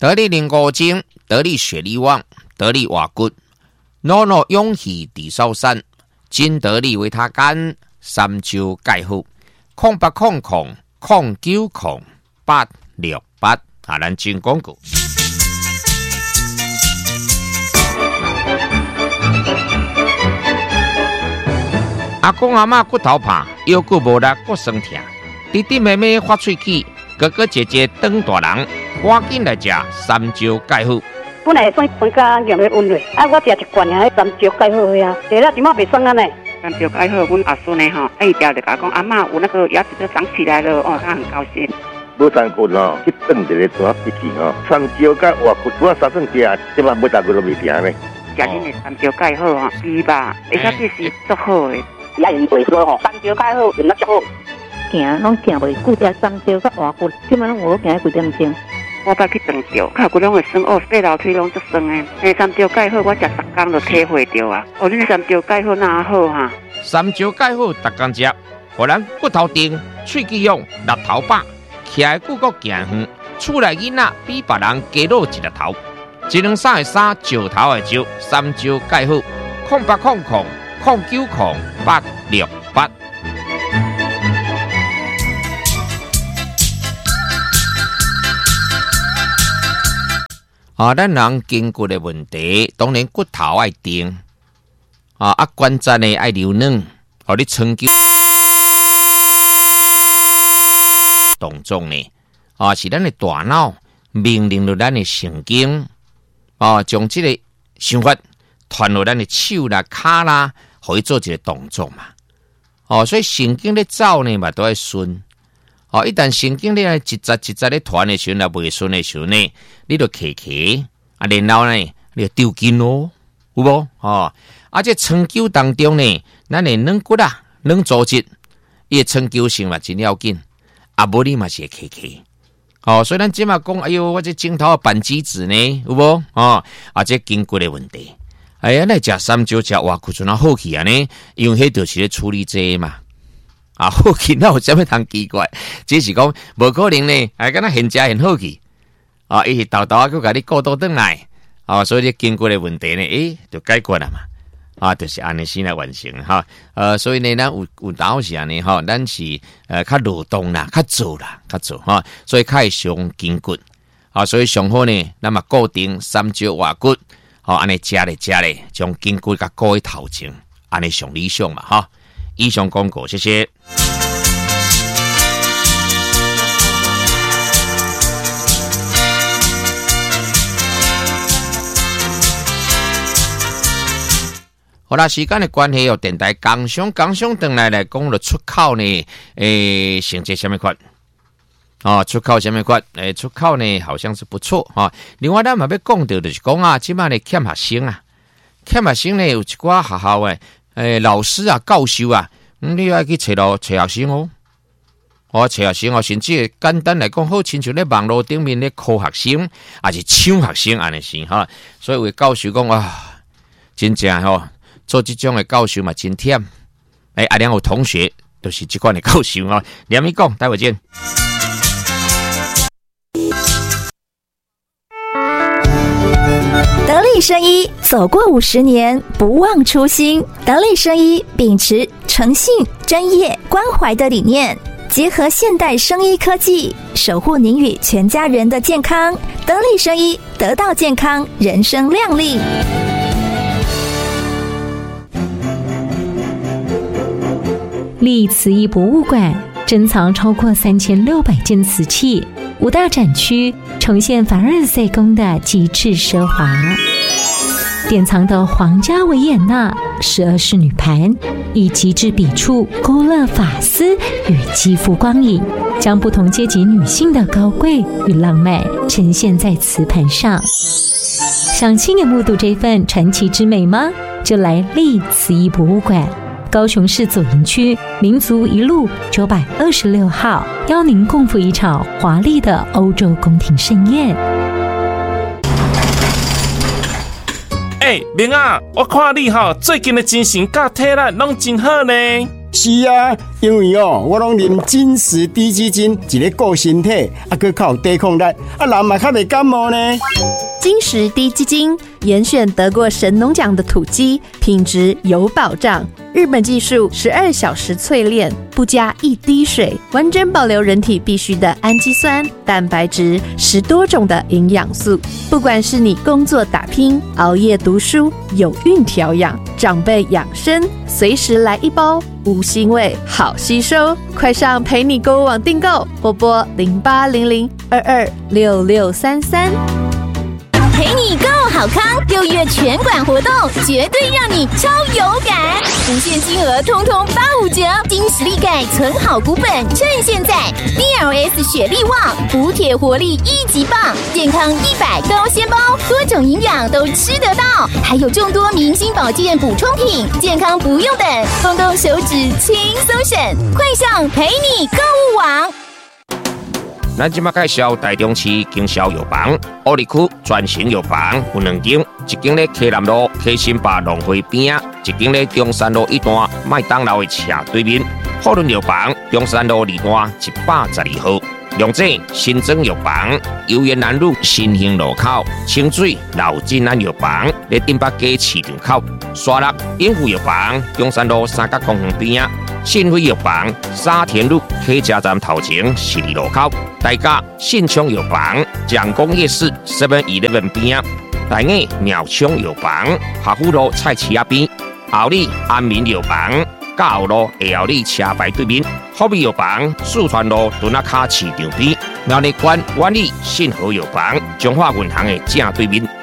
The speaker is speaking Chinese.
得力灵骨精，得力血力旺，得力瓦骨，诺诺勇气地少山，金得力维他干，三焦钙好，0800090868咱进广告。阿公阿嬷骨头怕，腰骨无力，骨酸痛，弟弟妹妹发喙齿，哥哥姐姐长大人，赶紧来吃三焦钙好。 本来酸酸甲用咧温热，我食一罐啊，三焦钙好呀，食了即马袂酸啊呢。 三焦钙好，阮阿孙呢吼，伊条就甲讲阿嬷有那个牙齿都长起来了，哦，他很高兴。 无三骨吼，去炖一个大脾气吼，三焦甲活骨，我三顿食，即马每大骨都袂停呢。 食恁的三焦钙好吼，猪吧，而且这是足好的。 也用袂说吼，三焦钙好用得足好。 行拢行袂久，食三焦甲活骨，即马拢有行几点钟。 我捌去长照，脚骨拢会酸哦，爬楼梯拢足酸的。三焦钙好，我食10天就体会到啊。哦，恁三焦钙好哪好哈？ 三焦钙好，逐工食，互咱骨头硬，喙齿勇，力头饱，徛的骨骼行远，厝内囡仔比别人加老一粒头。一两三的三，石头的石，三焦钙好，0800090868。咱人筋骨的问题，当然骨头爱硬，关节呢爱柔软，你长久动作呢，是咱的大脑命令着咱的神经，将这个想法传到咱的手啦、脚啦，可以做一个动作嘛。所以神经咧走呢嘛都要顺。一旦神经咧一节一节咧传的时候，未顺的时候呢，你就骑，然后呢，你就丢筋咯，有无？这长久当中呢，咱的软骨啊、软组织，伊的长久性嘛真要紧，无你嘛是会骑。所以咱即马讲，哎哟，我这镜头扳机子呢，有无？这筋骨的问题，咱食三焦食活骨就那好去啊呢，因为迄就是咧处理这嘛。好去，那有啥物通奇怪？只是讲无可能呢，敢若现食很好去，伊是豆豆啊，佮甲你过倒转来，所以你经过的问题呢，就解决了嘛，就是安尼先来完成哈。所以呢，咱有当时呢，咱是较劳动啦，较做哈，所以较会伤筋骨，所以上好呢，咱嘛固定三焦活骨，安尼食咧，将筋骨甲固喺头前，安尼上理想嘛哈。以上广告，谢谢。好啦，时间的关系，电台工商回来讲了出口呢，成绩什么款？出口什么款？出口呢好像是不错哈。另外，咱嘛要讲到就是讲啊，即摆呢欠学生呢有一寡学校老师啊、教授啊，你要去找学生哦。找学生甚至简单来讲，好亲像咧网络顶面咧考学生，还是抢学生安尼是哈。所以有教授讲真正做这种的教授嘛真忝。两有同学都是这款的教授连咪讲，待会见。 得力生医走过50年，不忘初心。得力生医秉持诚信、专业、关怀的理念，结合现代生医科技，守护您与全家人的健康。得力生医，得到健康，人生亮丽。 力慈医博物馆珍藏超过3600件瓷器，5大展区呈现凡尔赛宫的极致奢华，典藏的皇家维也纳12仕女盘，以极致笔触勾勒发丝与肌肤光影，将不同阶级女性的高贵与浪漫呈现在瓷盘上。想亲眼目睹这份传奇之美吗？就来力慈医博物馆。高雄市左营区民族一路926号，邀您共赴一场华丽的欧洲宫廷盛宴。 明啊，我看你最近的精神甲体力拢真好呢。 是啊，因为我拢啉金石低基金，一个顾身体，佫较有抵抗力，人嘛较袂感冒呢。 金石低基金严选得过神农奖的土鸡，品质有保障。日本技术12小时淬炼，不加一滴水，完整保留人体必需的氨基酸、蛋白质，10多种的营养素。不管是你工作打拼、熬夜读书、有孕调养、长辈养生，随时来一包，无腥味，好吸收。快上陪你购物网订购，或拨0800226633。 陪你购好康，6月全馆活动绝对让你超有感，无限金额通通85折，金实力钙存好股本，趁现在 DLS 雪力旺补铁活力1级棒，健康100高纤包，多种营养都吃得到，还有众多明星保健补充品，健康不用等，动动手指轻松省，快上陪你购物网。 咱即马介绍台中市经销药房，乌里区全型药房有2间，一间咧溪南路溪新坝农会边，一间咧中山路1段麦当劳的斜对面。富润药房中山路2段112号。龙井新庄药房游园南路新兴路口，清水老金安药房咧顶北街市场口，沙鹿永富药房中山路三角公园边，信辉药房沙田路客家站头前12路口，大家信昌药房蒋公夜市 7-11 边，大雅苗昌药房华富路菜市仔边，后里安民药房嘉后路下后里车牌对面，福美药房四川路墩仔卡市场边，苗栗县万里信和药房中华银行的正对面。